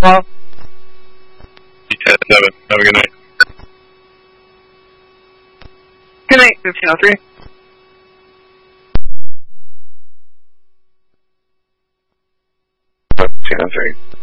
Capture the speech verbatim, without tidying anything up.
twelve. ten seven. Have a good night. Good night, fifteen oh three. fifteen oh three.